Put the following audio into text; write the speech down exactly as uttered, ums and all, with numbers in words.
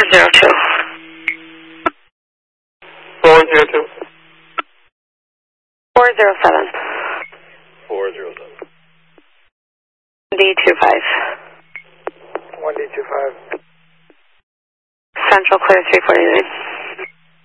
zero two. four zero two. four zero seven. four zero seven. D two five. one D two five. Central clear three forty-nine.